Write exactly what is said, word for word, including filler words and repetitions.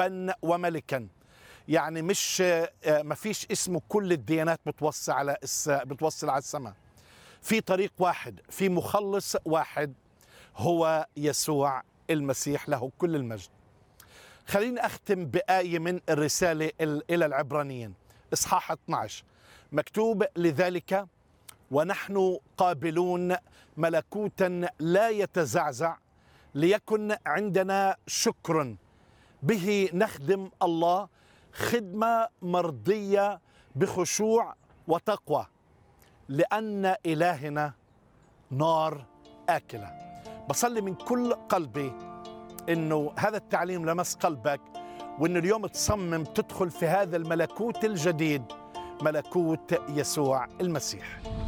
ربا وملكا. يعني مش ما فيش اسمه كل الديانات بتوصل على بتوصل على السماء. في طريق واحد، في مخلص واحد، هو يسوع المسيح، له كل المجد. خليني أختم بآية من الرسالة إلى العبرانيين إصحاح اثني عشر، مكتوب: لذلك ونحن قابلون ملكوتا لا يتزعزع ليكن عندنا شكر به نخدم الله خدمة مرضية بخشوع وتقوى، لأن إلهنا نار آكلة. بصلي من كل قلبي إنه هذا التعليم لمس قلبك، وإنه اليوم تصمم تدخل في هذا الملكوت الجديد، ملكوت يسوع المسيح.